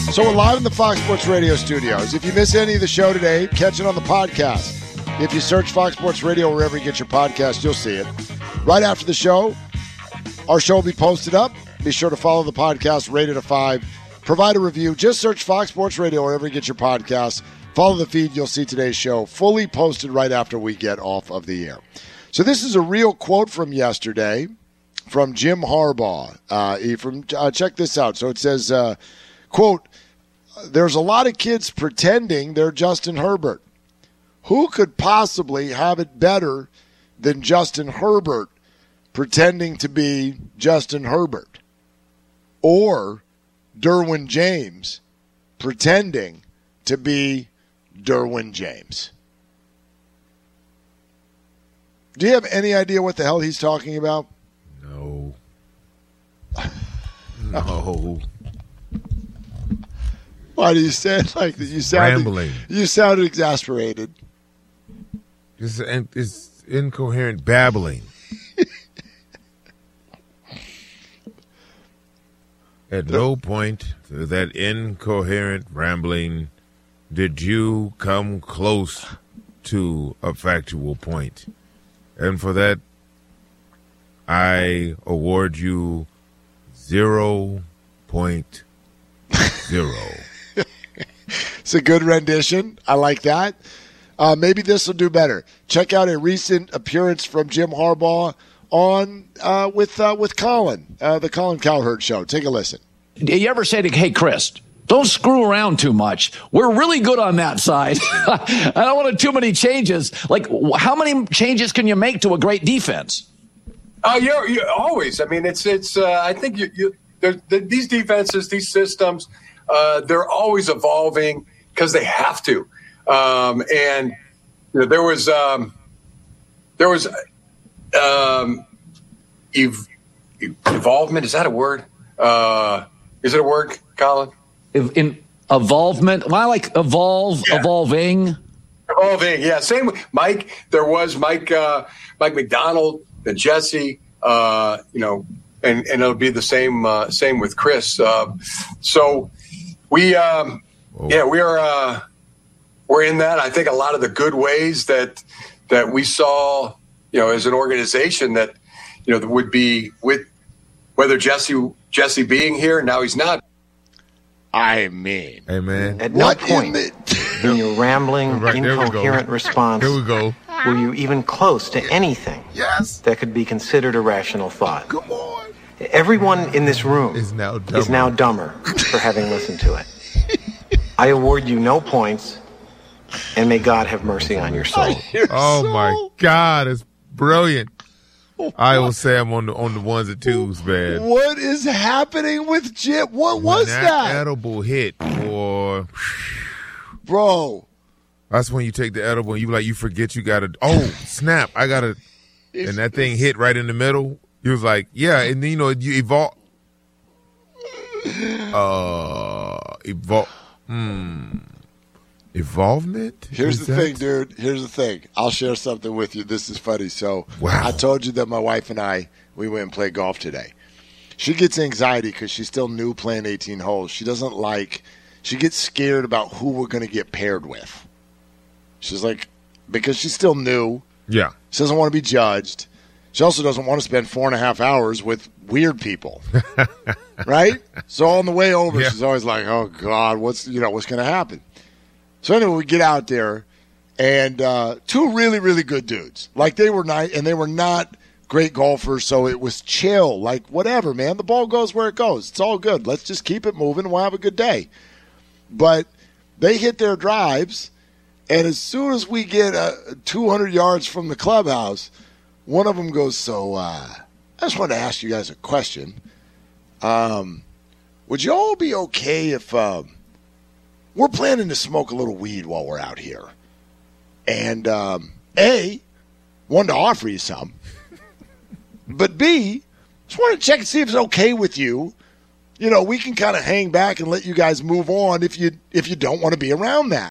So we're live in the Fox Sports Radio studios. If you miss any of the show today, catch it on the podcast. If you search Fox Sports Radio wherever you get your podcast, you'll see it. Right after the show, our show will be posted up. Be sure to follow the podcast, rate it a 5. Provide a review. Just search Fox Sports Radio wherever you get your podcast. Follow the feed. You'll see today's show fully posted right after we get off of the air. So this is a real quote from yesterday from Jim Harbaugh. Check this out. So it says, quote, "There's a lot of kids pretending they're Justin Herbert. Who could possibly have it better than Justin Herbert pretending to be Justin Herbert? Or Derwin James pretending to be Derwin James?" Do you have any idea what the hell he's talking about? No. No. Why do you say it like that? Rambling. You sounded exasperated. It's incoherent babbling. At no point through that incoherent rambling did you come close to a factual point. And for that, I award you 0.0. It's a good rendition. I like that. Maybe this will do better. Check out a recent appearance from Jim Harbaugh on with Colin, the Colin Cowherd Show. Take a listen. Do you ever say to, "Hey, Chris, don't screw around too much. We're really good on that side. I don't want too many changes." Like, how many changes can you make to a great defense? You're always. I mean, it's. I think these defenses, these systems, they're always evolving because they have to. And you know, there was evolvement. Is that a word? Is it a word, Colin? In evolvement, well, I like evolve, yeah. Evolving, yeah. Same with Mike. There was Mike McDonald and Jesse. And it'll be the same with Chris. So we're in that. I think a lot of the good ways that we saw, as an organization that, that would be with whether Jesse being here. Now he's not. I mean, hey man, at no point in your rambling, incoherent response here we go. were you even close to anything that could be considered a rational thought. Come on. Everyone in this room is now dumber for having listened to it. I award you no points, and may God have mercy on your soul. My God, it's brilliant. I will say I'm on the ones and twos, man. What is happening with Jim? What was that? Edible hit, or bro. That's when you take the edible and you forget you got to. Oh snap! I got to, and that thing hit right in the middle. He was like, yeah, and then you evolve. Evolvement? Here's the thing, dude. Here's the thing. I'll share something with you. This is funny. So I told you that my wife and we went and played golf today. She gets anxiety because she's still new playing 18 holes. She gets scared about who we're going to get paired with. She's like, because she's still new. Yeah. She doesn't want to be judged. She also doesn't want to spend 4.5 hours with weird people. Right? So on the way over, she's always like, oh, God, what's going to happen? So anyway, we get out there, and two really, really good dudes. Like, they were nice, and they were not great golfers, so it was chill. Like, whatever, man. The ball goes where it goes. It's all good. Let's just keep it moving, and we'll have a good day. But they hit their drives, and as soon as we get 200 yards from the clubhouse, one of them goes, so I just wanted to ask you guys a question. Would you all be okay if we're planning to smoke a little weed while we're out here? And A, wanted to offer you some. But B, just wanted to check and see if it's okay with you. We can kind of hang back and let you guys move on if you don't want to be around that.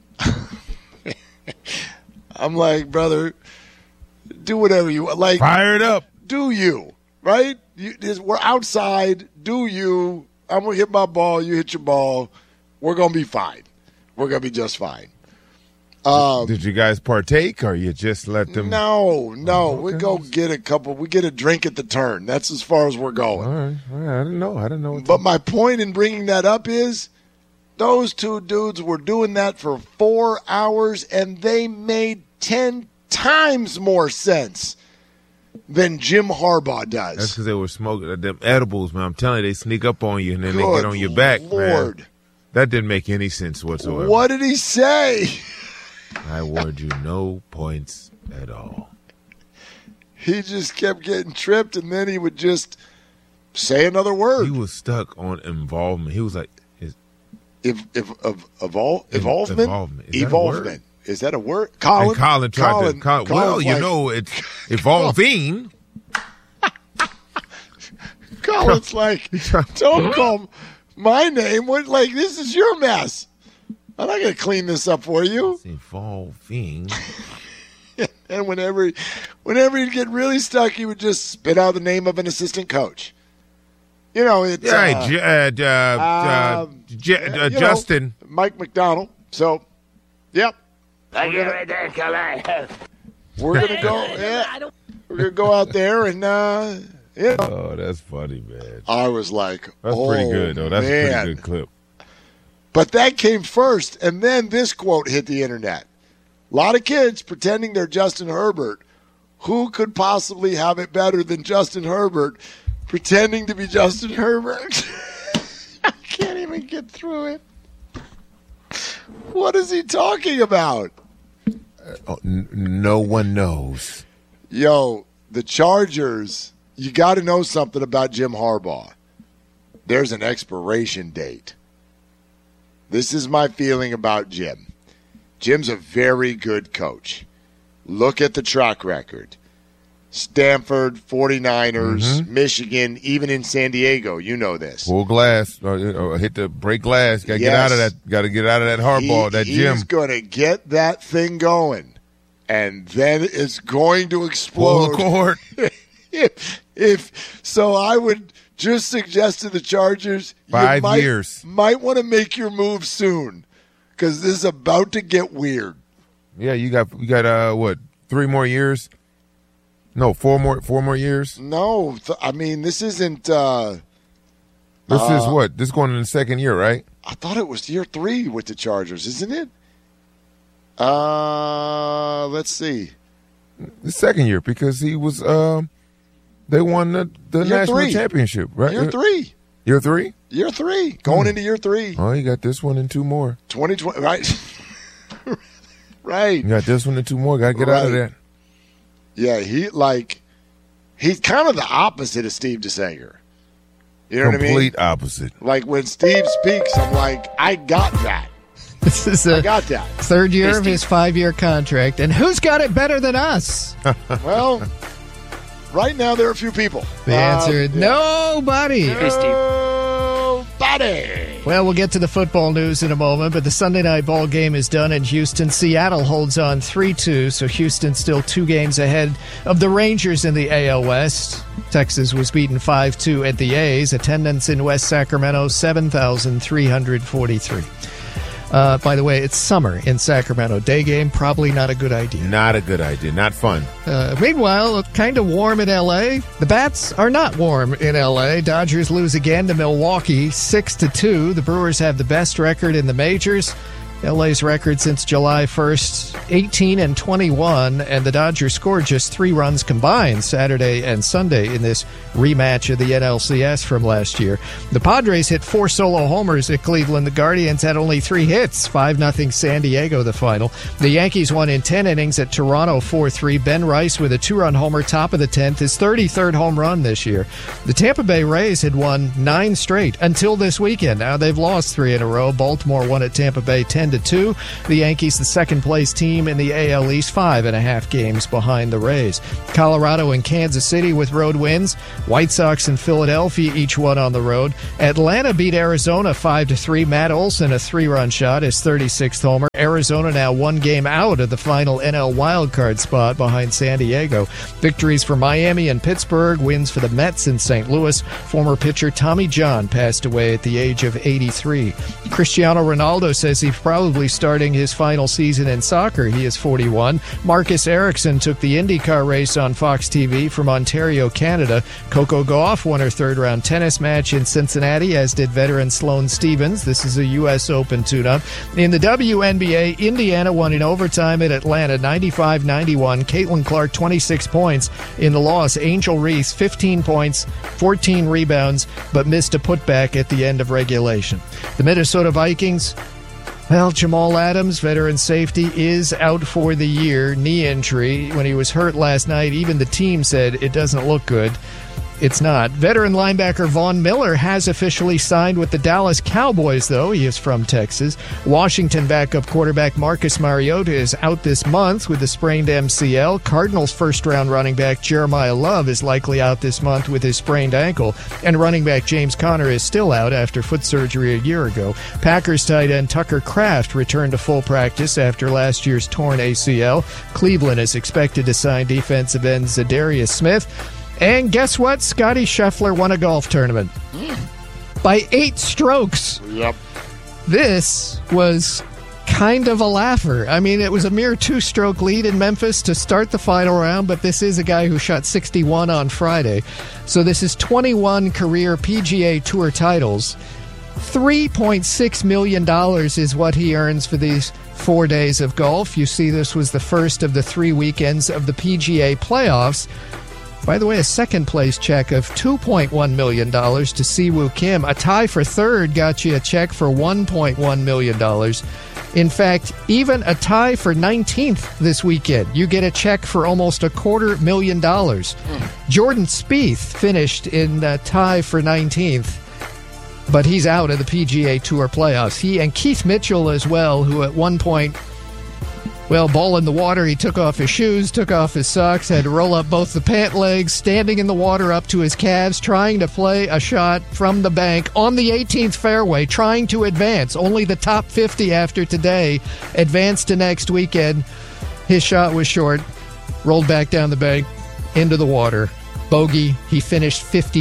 I'm like, brother, do whatever you like. Fire it up. Do you, right? We're outside. Do you? I'm going to hit my ball. You hit your ball. We're going to be fine. We're going to be just fine. Did you guys partake, or you just let them? No. Okay. We go get we get a drink at the turn. That's as far as we're going. All right. I didn't know. But my point in bringing that up is those two dudes were doing that for 4 hours, and they made 10 times more sense than Jim Harbaugh does. That's because they were smoking them edibles, man. I'm telling you, they sneak up on you, and then they Good get on your back, Lord. man. That didn't make any sense whatsoever. What did he say? I award you no points at all. He just kept getting tripped, and then he would just say another word. He was stuck on involvement. He was like, Evolvement? Evolvement. Is that a Evolvement. word? Is that a word? Colin tried to. Well, you know, it's evolving. Colin's like, don't call my name. What? Like, this is your mess. I'm not going to clean this up for you. It's evolving. And whenever he'd get really stuck, he would just spit out the name of an assistant coach. You know, it's Justin. Mike McDonald. So, yep. We're gonna go. Yeah, we're gonna go out there and Oh, that's funny, man. I was like, That's pretty good, though. That's a pretty good clip. But that came first, and then this quote hit the internet. A lot of kids pretending they're Justin Herbert. Who could possibly have it better than Justin Herbert pretending to be Justin Herbert? I can't even get through it. What is he talking about? No one knows. Yo, the Chargers, you got to know something about Jim Harbaugh. There's an expiration date. This is my feeling about Jim. Jim's a very good coach. Look at the track record. Stanford, 49ers, Michigan, even in San Diego. You know this. Full glass. Or hit the break glass. Got to get out of that. Got to get out of that Harbaugh, that Jim. He's going to get that thing going. And then it's going to explode. Pull the cord. if so, I would just suggest to the Chargers, 5 years. Might want to make your move soon, because this is about to get weird. Yeah, you got what? 3 more years? No, 4 more years. No, I mean this isn't. This is what? This is going in the second year, right? I thought it was year 3 with the Chargers, isn't it? Let's see. The second year, because he was. They won the national championship, right? Year 3. Year 3? Year 3. Going into year 3. Oh, you got this one and 2 more. 2020, right? Right. You got this one and 2 more. Got to get out of that. Yeah, he's kind of the opposite of Steve DeSager. You know what I mean? Complete opposite. Like when Steve speaks, I'm like, I got that. This is I got that. Third year of his 5-year contract. And who's got it better than us? Well, right now there are a few people. The answer is nobody. Nobody. Well, we'll get to the football news in a moment, but the Sunday night ball game is done in Houston. Seattle holds on 3-2, so Houston's still 2 games ahead of the Rangers in the AL West. Texas was beaten 5-2 at the A's. Attendance in West Sacramento, 7,343. By the way, it's summer in Sacramento. Day game, probably not a good idea. Not a good idea. Not fun. Meanwhile, kind of warm in L.A. The Bats are not warm in L.A. Dodgers lose again to Milwaukee, 6-2. The Brewers have the best record in the majors. L.A.'s record since July 1st, 18-21, and the Dodgers scored just 3 runs combined Saturday and Sunday in this rematch of the NLCS from last year. The Padres hit 4 solo homers at Cleveland. The Guardians had only 3 hits, 5-0 San Diego the final. The Yankees won in 10 innings at Toronto 4-3. Ben Rice with a 2-run homer, top of the 10th, his 33rd home run this year. The Tampa Bay Rays had won 9 straight until this weekend. Now they've lost 3 in a row. Baltimore won at Tampa Bay 10-9. 10-2. The Yankees, the second-place team in the AL East, 5.5 games behind the Rays. Colorado and Kansas City with road wins. White Sox and Philadelphia, each one on the road. Atlanta beat Arizona 5-3. Matt Olson, a 3-run shot, his 36th homer. Arizona now 1 game out of the final NL wildcard spot behind San Diego. Victories for Miami and Pittsburgh, wins for the Mets in St. Louis. Former pitcher Tommy John passed away at the age of 83. Cristiano Ronaldo says he's probably starting his final season in soccer. He is 41. Marcus Ericsson took the IndyCar race on Fox TV from Ontario, Canada. Coco Gauff won her third-round tennis match in Cincinnati, as did veteran Sloane Stephens. This is a U.S. Open tune-up. In the WNBA, Indiana won in overtime at Atlanta, 95-91. Caitlin Clark, 26 points in the loss. Angel Reese, 15 points, 14 rebounds, but missed a putback at the end of regulation. The Minnesota Vikings, well, Jamal Adams, veteran safety, is out for the year. Knee injury. When he was hurt last night, even the team said it doesn't look good. It's not. Veteran linebacker Von Miller has officially signed with the Dallas Cowboys, though. He is from Texas. Washington backup quarterback Marcus Mariota is out this month with a sprained MCL. Cardinals first-round running back Jeremiah Love is likely out this month with his sprained ankle. And running back James Conner is still out after foot surgery a year ago. Packers tight end Tucker Kraft returned to full practice after last year's torn ACL. Cleveland is expected to sign defensive end Zadarius Smith. And guess what? Scotty Scheffler won a golf tournament by 8 strokes. Yep. This was kind of a laugher. I mean, it was a mere 2-stroke lead in Memphis to start the final round, but this is a guy who shot 61 on Friday. So this is 21 career PGA Tour titles. $3.6 million is what he earns for these 4 days of golf. You see, this was the first of the 3 weekends of the PGA playoffs. By the way, a second-place check of $2.1 million to Siwoo Kim. A tie for third got you a check for $1.1 million. In fact, even a tie for 19th this weekend, you get a check for almost $250,000. Jordan Spieth finished in a tie for 19th, but he's out of the PGA Tour playoffs. He and Keith Mitchell as well, who at one point, well, ball in the water, he took off his shoes, took off his socks, had to roll up both the pant legs, standing in the water up to his calves, trying to play a shot from the bank on the 18th fairway, trying to advance. Only the top 50 after today advanced to next weekend. His shot was short, rolled back down the bank, into the water. Bogey, he finished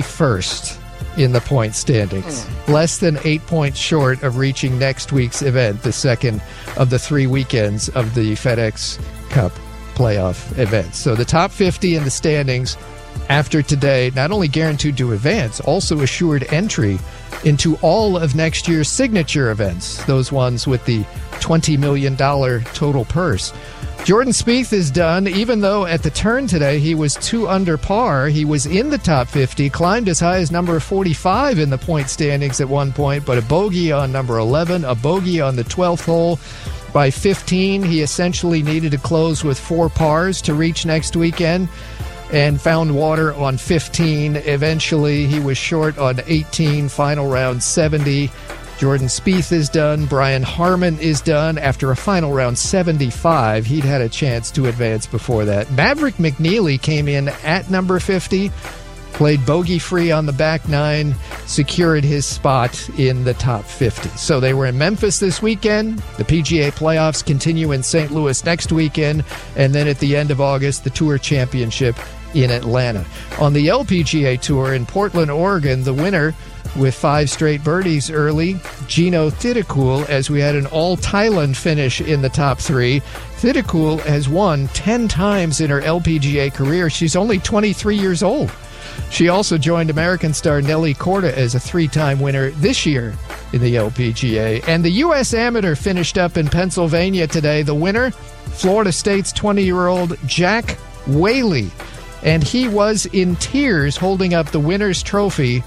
51st in the point standings. Less than 8 points short of reaching next week's event, the second of the 3 weekends of the FedEx Cup playoff events. So the top 50 in the standings after today, not only guaranteed to advance, also assured entry into all of next year's signature events, those ones with the $20 million total purse. Jordan Spieth is done, even though at the turn today he was 2 under par. He was in the top 50, climbed as high as number 45 in the point standings at one point, but a bogey on number 11, a bogey on the 12th hole. By 15, he essentially needed to close with 4 pars to reach next weekend, and found water on 15. Eventually, he was short on 18, final round 70. Jordan Spieth is done. Brian Harman is done. After a final round 75, he'd had a chance to advance before that. Maverick McNeely came in at number 50, played bogey-free on the back 9, secured his spot in the top 50. So they were in Memphis this weekend. The PGA playoffs continue in St. Louis next weekend. And then at the end of August, the Tour Championship in Atlanta. On the LPGA Tour in Portland, Oregon, the winner with 5 straight birdies early, Gino Thitikul, as we had an all-Thailand finish in the top 3. Thitikul has won 10 times in her LPGA career. She's only 23 years old. She also joined American star Nelly Korda as a 3-time winner this year in the LPGA. And the U.S. Amateur finished up in Pennsylvania today. The winner, Florida State's 20-year-old Jack Whaley. And he was in tears holding up the winner's trophy.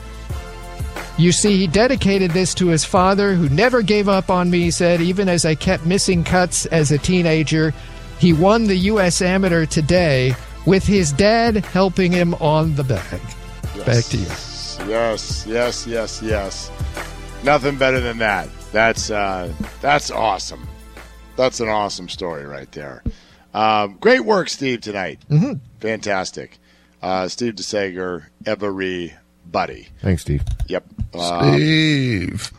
You see, he dedicated this to his father, who never gave up on me, he said, even as I kept missing cuts as a teenager. He won the U.S. Amateur today with his dad helping him on the bag. Yes. Back to you. Yes. Nothing better than that. That's awesome. That's an awesome story right there. Great work, Steve, tonight. Mm-hmm. Fantastic. Steve DeSager, everybody. Thanks, Steve. Yep. Steve.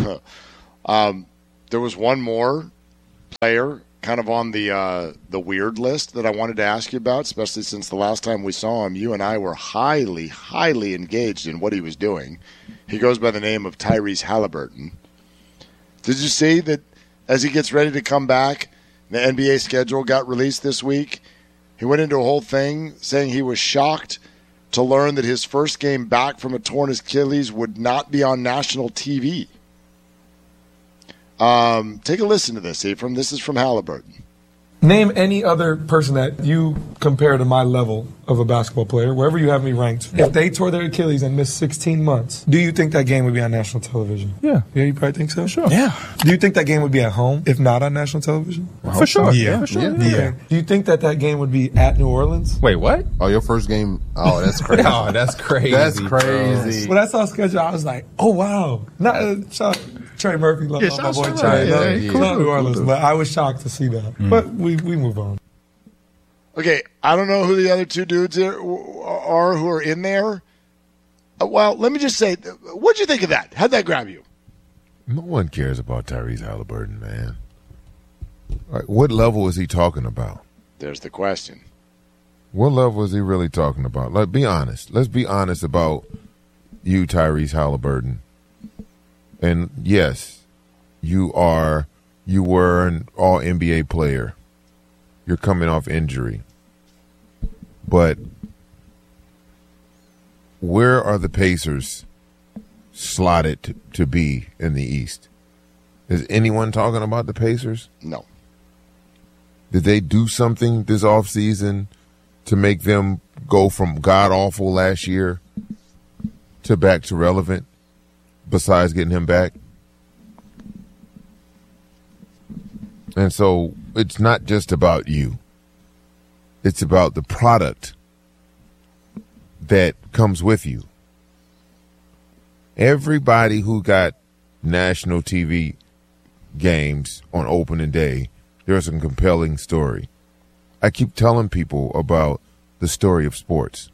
There was one more player kind of on the weird list that I wanted to ask you about, especially since the last time we saw him, you and I were highly, highly engaged in what he was doing. He goes by the name of Tyrese Halliburton. Did you see that as he gets ready to come back, the NBA schedule got released this week? He went into a whole thing saying he was shocked to learn that his first game back from a torn Achilles would not be on national TV. Take a listen to this, Ephraim. This is from Halliburton. Name any other person that you compare to my level of a basketball player, wherever you have me ranked. If they tore their Achilles and missed 16 months, do you think that game would be on national television? Yeah, you probably think so? Sure. Yeah. Do you think that game would be at home, if not on national television? For sure. Yeah. For sure. Yeah. Okay. Do you think that game would be at New Orleans? Wait, what? Oh, your first game? Oh, that's crazy. Oh, that's crazy. That's crazy. When I saw the schedule, I was like, oh, wow. Not Trey Murphy, my boy Trey. Not New Orleans, but I was shocked to see that. But we move on. Okay, I don't know who the other two dudes are who are in there. Well, let me just say, what'd you think of that? How'd that grab you? No one cares about Tyrese Halliburton, man. What level is he talking about? There's the question. What level is he really talking about? Like, be honest. Let's be honest about you, Tyrese Halliburton. And yes, you were an all-NBA player. You're coming off injury. But where are the Pacers slotted to be in the East? Is anyone talking about the Pacers? No. Did they do something this offseason to make them go from god-awful last year to back to relevant, besides getting him back? And so it's not just about you. It's about the product that comes with you. Everybody who got national TV games on opening day, there's a compelling story. I keep telling people about the story of sports.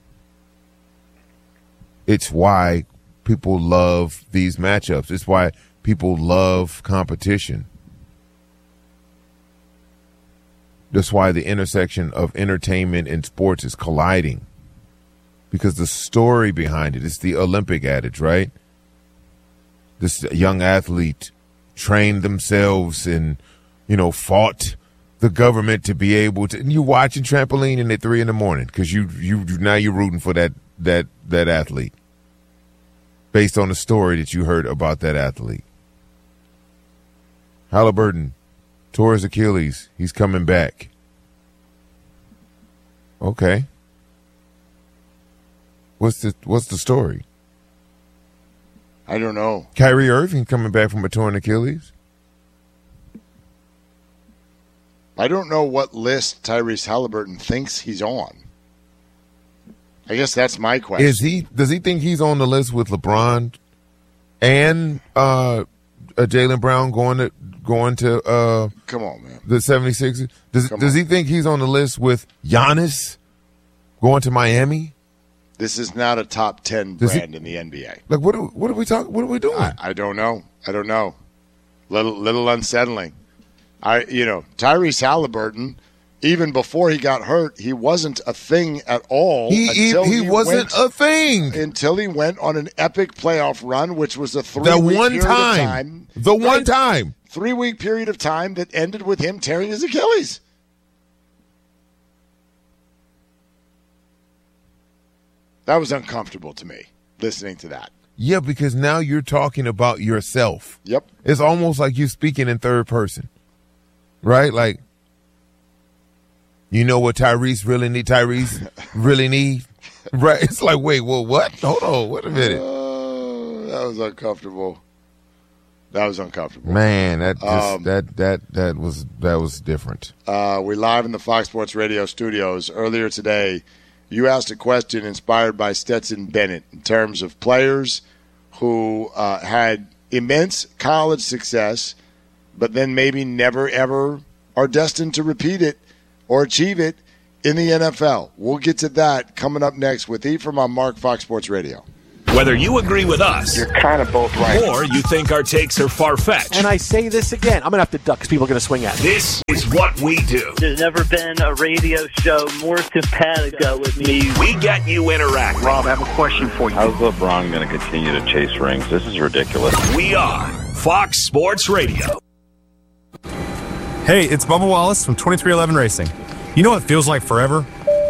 It's why people love these matchups. It's why people love competition. That's why the intersection of entertainment and sports is colliding. Because the story behind it, it's the Olympic adage, right? This young athlete trained themselves and, fought the government to be able to. And you watching trampoline at 3 a.m. because now you're rooting for that athlete based on the story that you heard about that athlete. Halliburton tore his Achilles. He's coming back. Okay. What's the story? I don't know. Kyrie Irving coming back from a torn Achilles. I don't know what list Tyrese Halliburton thinks he's on. I guess that's my question. Does he think he's on the list with LeBron and Jaylen Brown going to come on, man, the 76ers? Does he think he's on the list with Giannis going to Miami? This is not a top 10 brand in the NBA. Like what are we talking? What are we doing? I don't know. Little unsettling. Tyrese Halliburton, even before he got hurt, he wasn't a thing at all. He wasn't a thing until he went on an epic playoff run, which was a 3-week period of time. The one time. 3-week period of time that ended with him tearing his Achilles. That was uncomfortable to me, listening to that. Yeah, because now you're talking about yourself. Yep. It's almost like you speaking in third person. Right? Like, you know what Tyrese really need? Right? It's like, wait, well, what? Hold on, wait a minute. That was uncomfortable. Man, that was different. We're live in the Fox Sports Radio studios. Earlier today, you asked a question inspired by Stetson Bennett in terms of players who had immense college success, but then maybe never, ever are destined to repeat it or achieve it in the NFL. We'll get to that coming up next with Ephraim on Mark Fox Sports Radio. Whether you agree with us, You're kind of both right. or you think our takes are far-fetched, And I say this again, I'm going to have to duck because people are going to swing at me. this is what we do. There's never been a radio show more simpatico with me. We get you interacting. Rob, I have a question for you. How's LeBron going to continue to chase rings? This is ridiculous. We are Fox Sports Radio. Hey, it's Bubba Wallace from 2311 Racing. You know what feels like forever?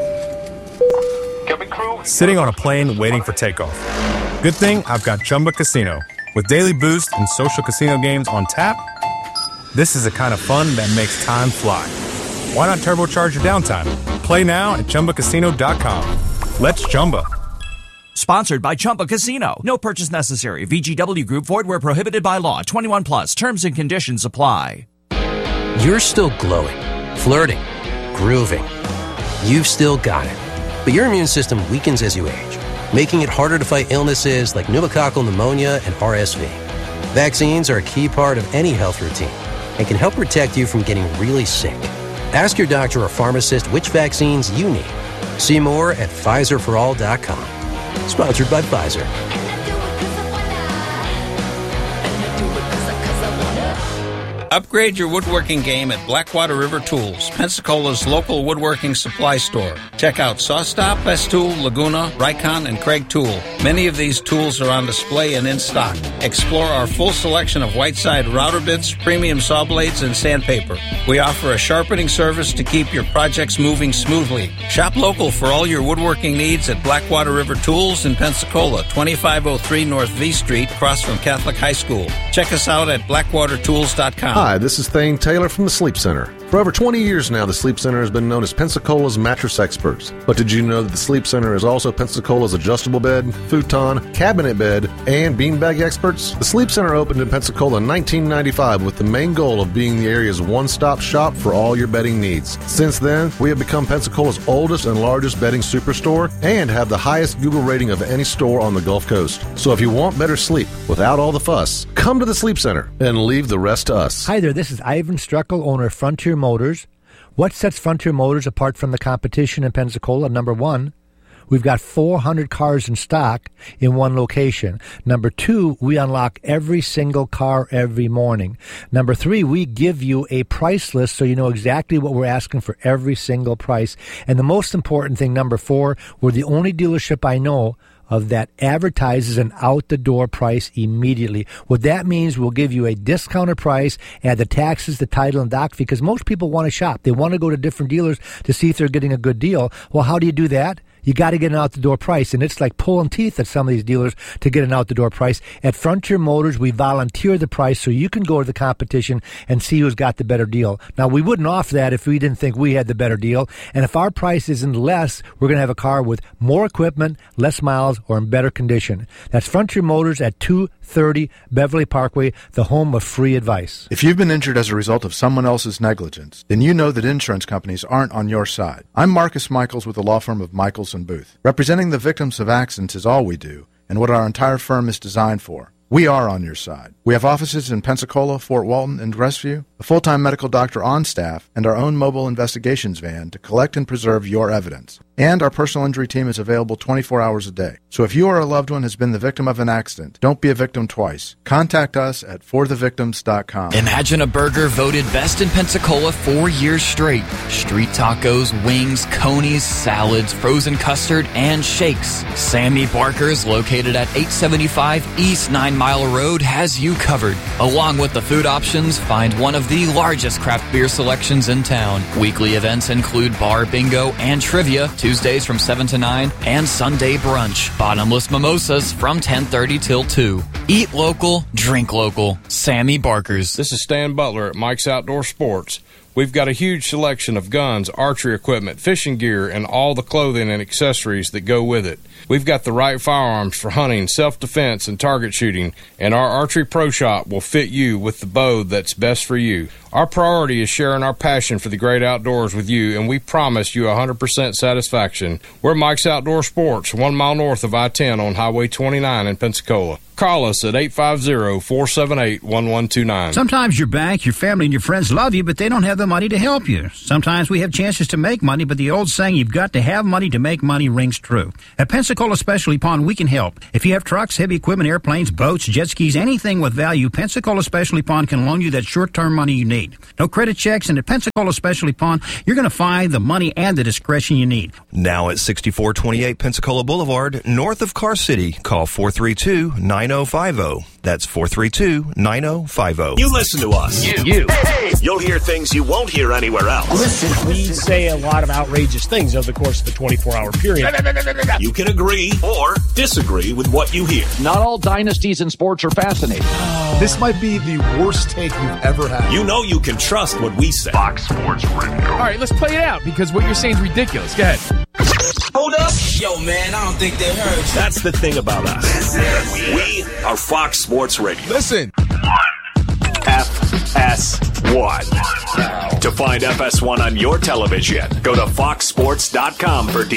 Sitting on a plane waiting for takeoff. Good thing I've got Chumba Casino. With daily boost and social casino games on tap, this is the kind of fun that makes time fly. Why not turbocharge your downtime? Play now at ChumbaCasino.com. Let's Chumba. Sponsored by Chumba Casino. No purchase necessary. VGW Group. Void where prohibited by law. 21 plus. Terms and conditions apply. You're still glowing, flirting, grooving. You've still got it. But your immune system weakens as you age, making it harder to fight illnesses like pneumococcal pneumonia and RSV. Vaccines are a key part of any health routine and can help protect you from getting really sick. Ask your doctor or pharmacist which vaccines you need. See more at PfizerForAll.com. Sponsored by Pfizer. Upgrade your woodworking game at Blackwater River Tools, Pensacola's local woodworking supply store. Check out SawStop, Festool, Laguna, Rikon, and Craig Tool. Many of these tools are on display and in stock. Explore our full selection of Whiteside router bits, premium saw blades, and sandpaper. We offer a sharpening service to keep your projects moving smoothly. Shop local for all your woodworking needs at Blackwater River Tools in Pensacola, 2503 North V Street, across from Catholic High School. Check us out at blackwatertools.com. Hi, this is Thane Taylor from the Sleep Center. For over 20 years now, the Sleep Center has been known as Pensacola's mattress experts. But did you know that the Sleep Center is also Pensacola's adjustable bed, futon, cabinet bed, and beanbag experts? The Sleep Center opened in Pensacola in 1995 with the main goal of being the area's one-stop shop for all your bedding needs. Since then, we have become Pensacola's oldest and largest bedding superstore and have the highest Google rating of any store on the Gulf Coast. So if you want better sleep without all the fuss, come to the Sleep Center and leave the rest to us. Hi there, this is Ivan Struckel, owner of Frontier Motors. What sets Frontier Motors apart from the competition in Pensacola? Number one, we've got 400 cars in stock in one location. Number two, we unlock every single car every morning. Number three, we give you a price list so you know exactly what we're asking for every single price. And the most important thing, number four, we're the only dealership I know of that advertises an out-the-door price immediately. What that means, we'll give you a discounted price, add the taxes, the title, and doc, because most people want to shop. They want to go to different dealers to see if they're getting a good deal. Well, how do you do that? You got to get an out-the-door price, and it's like pulling teeth at some of these dealers to get an out-the-door price. At Frontier Motors, we volunteer the price so you can go to the competition and see who's got the better deal. Now, we wouldn't offer that if we didn't think we had the better deal, and if our price isn't less, we're going to have a car with more equipment, less miles, or in better condition. That's Frontier Motors at 230 Beverly Parkway, the home of free advice. If you've been injured as a result of someone else's negligence, then you know that insurance companies aren't on your side. I'm Marcus Michaels with the law firm of Michaels & Booth. Representing the victims of accidents is all we do, and what our entire firm is designed for. We are on your side. We have offices in Pensacola, Fort Walton, and Westview, a full-time medical doctor on staff, and our own mobile investigations van to collect and preserve your evidence. And our personal injury team is available 24 hours a day. So if you or a loved one has been the victim of an accident, don't be a victim twice. Contact us at forthevictims.com. Imagine a burger voted best in Pensacola 4 years straight. Street tacos, wings, conies, salads, frozen custard, and shakes. Sammy Barker's, located at 875 East 9 Mile Road, has you covered. Along with the food options, find one of the largest craft beer selections in town. Weekly events include bar bingo and trivia, Tuesdays from 7 to 9, and Sunday brunch. Bottomless mimosas from 10:30 till 2. Eat local, drink local. Sammy Barker's. This is Stan Butler at Mike's Outdoor Sports. We've got a huge selection of guns, archery equipment, fishing gear, and all the clothing and accessories that go with it. We've got the right firearms for hunting, self-defense, and target shooting, and our Archery Pro Shop will fit you with the bow that's best for you. Our priority is sharing our passion for the great outdoors with you, and we promise you 100% satisfaction. We're Mike's Outdoor Sports, 1 mile north of I-10 on Highway 29 in Pensacola. Call us at 850-478-1129. Sometimes your bank, your family, and your friends love you, but they don't have the money to help you. Sometimes we have chances to make money, but the old saying, you've got to have money to make money, rings true. At Pensacola Specialty Pond, we can help. If you have trucks, heavy equipment, airplanes, boats, jet skis, anything with value, Pensacola Specialty Pond can loan you that short-term money you need. No credit checks, and at Pensacola Specialty Pond, you're going to find the money and the discretion you need. Now at 6428 Pensacola Boulevard, north of Car City, call 432-9050. That's 432-9050. You listen to us. You. Hey. You'll hear things you won't hear anywhere else. Listen, we say a lot of outrageous things over the course of the 24-hour period. You can agree or disagree with what you hear. Not all dynasties in sports are fascinating. This might be the worst take you've ever had. You know you can trust what we say. Fox Sports Radio. All right, let's play it out because what you're saying is ridiculous. Go ahead. Hold up. Yo, man, I don't think they heard you. That's the thing about us. We are Fox Sports Radio. Listen. FS1. To find FS1 on your television, go to foxsports.com for